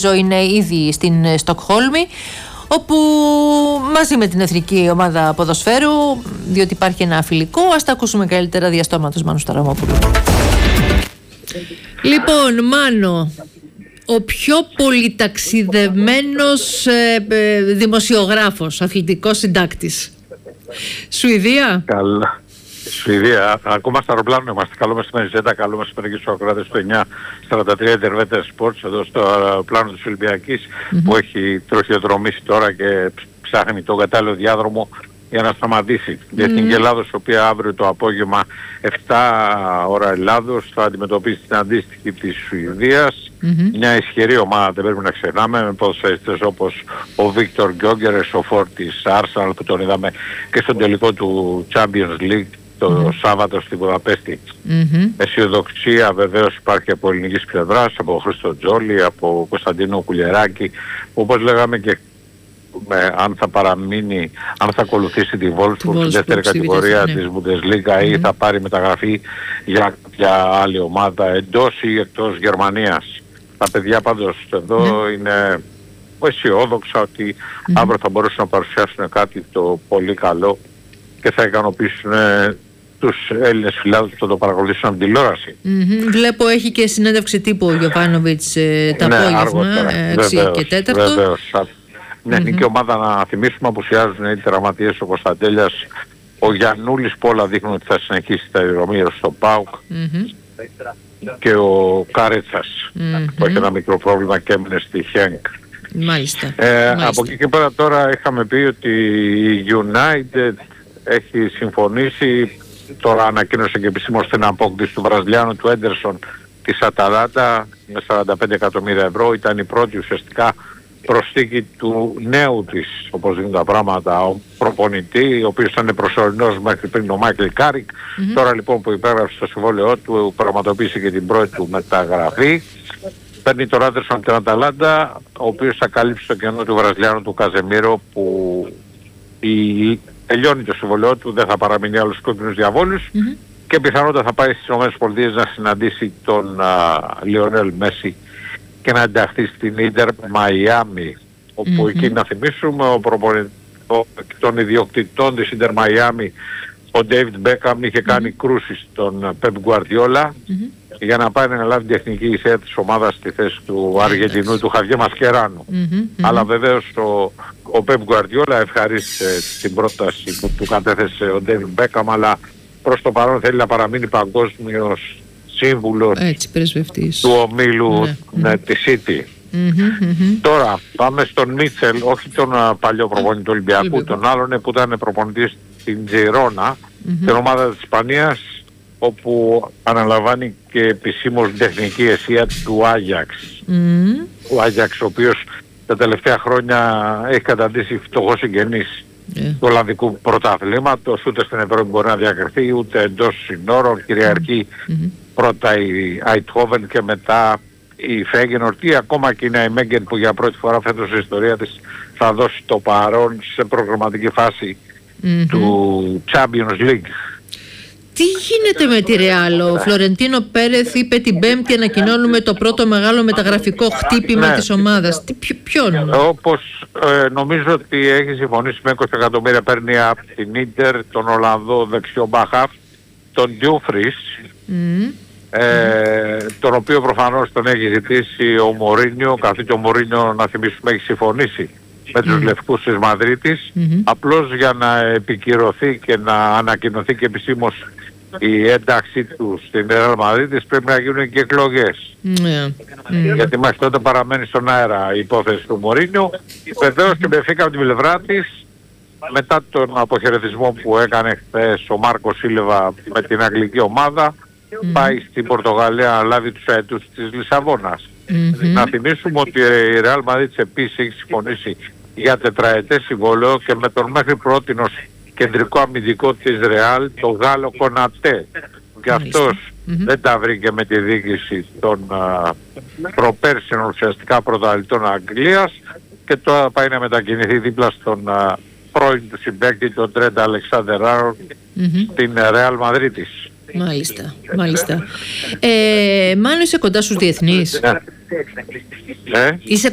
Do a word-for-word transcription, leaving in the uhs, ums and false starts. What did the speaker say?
νομίζω είναι ήδη στην Στοκχόλμη, όπου μαζί με την εθνική ομάδα ποδοσφαίρου, διότι υπάρχει ένα φιλικό, ας τα ακούσουμε καλύτερα διαστόματος Μάνου Σταραμόπουλου. Λοιπόν, Μάνο, ο πιο πολυταξιδεμένος ε, ε, δημοσιογράφος, αθλητικός συντάκτης. Σουηδία. Καλά. Σουηδία. Ακόμα στο αεροπλάνο είμαστε. Καλό μεσημέρι Ζέτα, καλό μεσημέρι και στους ακροατές του εννιά σαράντα τρία Interveter Sports, εδώ στο αεροπλάνο της Ολυμπιακής, mm-hmm. που έχει τροχιοδρομήσει τώρα και ψάχνει τον κατάλληλο διάδρομο για να σταματήσει. Mm-hmm. Η Εθνική Ελλάδος, η οποία αύριο το απόγευμα επτά ώρα Ελλάδος θα αντιμετωπίσει την αντίστοιχη της Σουηδίας. Mm-hmm. Μια ισχυρή ομάδα, δεν πρέπει να ξεχνάμε, με ποδοσφαιριστές όπως ο Βίκτορ Γκιόγκερες, ο Φόρ της Arsenal που τον είδαμε και στον τελικό του Champions League το mm-hmm. Σάββατο στη Βουδαπέστη. Mm-hmm. Αισιοδοξία βεβαίως υπάρχει από ελληνικής πλευράς, από Χρήστο Τζόλι, από Κωνσταντίνο Κουλιεράκη, όπως λέγαμε και με, αν θα παραμείνει, αν θα ακολουθήσει τη Wolfsburg στη δεύτερη κατηγορία ναι. της Bundesliga mm-hmm. ή θα πάρει μεταγραφή για κάποια άλλη ομάδα εντός ή εκτός Γερμανίας. Τα παιδιά πάντως εδώ mm-hmm. είναι αισιόδοξα ότι mm-hmm. αύριο θα μπορούσαν να παρουσιάσουν κάτι το πολύ καλό και θα ικανοποιήσουν τους Έλληνες φιλάδους που θα το παρακολουθήσουν από τηλεόραση. Mm-hmm. Βλέπω έχει και συνέντευξη τύπου ο Γιοβάνοβιτς ε, το ναι, απόγευμα, έξι και τέταρτο. Βεβαίως. Μια εθνική mm-hmm. ομάδα, να θυμίσουμε, απουσιάζουν οι τεραματίες, ο Κωνσταντέλιας, ο Γιαννούλης που όλα δείχνουν ότι θα συνεχίσει τα αερομοίρα στο ΠΑΟΚ mm-hmm. και ο Κάρετσας mm-hmm. που έχει ένα μικρό πρόβλημα και έμεινε στη Χένκ. Μάλιστα. Ε, Μάλιστα. Από εκεί και πέρα τώρα είχαμε πει ότι η United έχει συμφωνήσει, τώρα ανακοίνωσε και επισήμως την απόκτηση του Βραζιλιάνου του Έντερσον της Αταλάντα με σαράντα πέντε εκατομμύρια ευρώ. Ήταν η πρώτη ουσιαστικά προσθήκη του νέου της, όπως δίνουν τα πράγματα, ο προπονητή, ο οποίος ήταν προσωρινός μέχρι πριν ο Μάικλ Κάρικ. Mm-hmm. Τώρα λοιπόν που υπέγραψε το συμβόλαιό του, πραγματοποίησε και την πρώτη του μεταγραφή. Παίρνει τον Άντερσον από την Αταλάντα, ο οποίος θα καλύψει το κενό του Βραζιλιάνου του Καζεμίρο, που η... τελειώνει το συμβόλαιό του, δεν θα παραμείνει άλλους κόκκινους διαβόλους mm-hmm. και πιθανότατα θα πάει στις ΗΠΑ να συναντήσει τον Λιονέλ Μέση και να ενταχθεί στην Ίντερ Μαϊάμι, όπου mm-hmm. εκεί να θυμίσουμε ο προπονητής των ιδιοκτητών της Ίντερ Μαϊάμι, ο Ντέιβιντ Μπέκαμ, είχε κάνει mm-hmm. κρούσεις στον Πεπ Γκουαρδιόλα mm-hmm. για να πάει να λάβει τεχνική ηγεσία της ομάδας στη θέση του Αργεντινού, του Χαβιέ Μασκεράνου. Mm-hmm. Αλλά βεβαίως ο, ο Πεπ Γκουαρδιόλα ευχαρίστησε την πρόταση που του κατέθεσε ο Ντέιβιντ Μπέκαμ, αλλά προς το παρόν θέλει να παραμείνει παγκόσμιος σύμβουλος του ομίλου ναι, ναι, ναι. της City. Mm-hmm, mm-hmm. Τώρα πάμε στον Μίτσελ, όχι τον uh, παλιό προπονητή του Ολυμπιακού, τον άλλον που ήταν προπονητής στην Τζιρόνα, mm-hmm. την ομάδα της Ισπανίας, όπου αναλαμβάνει και επισήμως την τεχνική ηγεσία του Άγιαξ. Mm-hmm. Ο Άγιαξ, ο οποίος τα τελευταία χρόνια έχει καταντήσει φτωχός συγγενής yeah. του Ολλανδικού πρωταθλήματος, ούτε στην Ευρώπη μπορεί να διακριθεί, ούτε εντός συνόρων, κυριαρχεί mm-hmm. πρώτα η Αιτχόβεν και μετά η Φέγγενορτ, ή ακόμα και η Ναϊμέγγεν που για πρώτη φορά φέτος στην ιστορία της θα δώσει το παρόν σε προγραμματική φάση mm-hmm. του Champions League. Τι γίνεται με τη Ρεάλ? Ο Φλωρεντίνο Πέρεθ είπε την Πέμπτη ανακοινώνουμε το πρώτο μεγάλο μεταγραφικό χτύπημα ναι. της ομάδας. Τι, ποιο, ποιον? Όπως ε, νομίζω ότι έχει συμφωνήσει με είκοσι εκατομμύρια, παίρνει από την Ίντερ τον Ολλανδό δεξιό μπαχάφ, τον Ντιούφρις, mm. ε, mm. τον οποίο προφανώς τον έχει ζητήσει ο Μωρίνιο, καθότι ο Μωρίνιο, να θυμίσουμε, έχει συμφωνήσει με τους mm. λευκούς της Μαδρίτης, mm-hmm. απλώς για να επικυρωθεί και να ανακοινωθεί και επισήμως η ένταξή του στην Ρεάλ Μαδρίτης πρέπει να γίνουν και εκλογές. Mm. Γιατί μέχρι τότε παραμένει στον αέρα η υπόθεση του Μωρίνιο. Βεβαίως και με φύγα από την πλευρά της, μετά τον αποχαιρετισμό που έκανε χθες ο Μάρκο Σίλβα με την αγγλική ομάδα, mm. πάει στην Πορτογαλία να λάβει τους αετούς της Λισαβόνας. Mm-hmm. Να θυμίσουμε ότι η Ρεάλ Μαδρίτης επίσης έχει συμφωνήσει για τετραετές συμβόλαιο και με τον μέχρι πρότινος κεντρικό αμυντικό της Ρεάλ, τον Γάλλο Κονατέ. Και αυτός mm-hmm. δεν τα βρήκε με τη διοίκηση των uh, προπέρσινων ουσιαστικά πρωταθλητών Αγγλίας και τώρα πάει να μετακινηθεί δίπλα στον uh, πρώην του συμπαίκτη, τον Τρέντα Αλεξάνδερ Άρον, mm-hmm. στην Ρεάλ Μαδρίτης. Μάλιστα, μάλιστα. Ε, Μάνο, είσαι κοντά στους διεθνείς? Ε? Είσαι